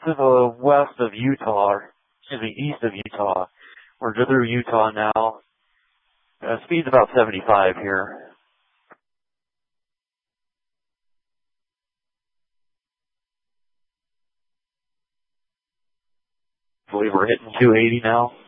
to the west of Utah, excuse me, east of Utah. We're through Utah now. Speed's about 75 here. I believe we're hitting 280 now.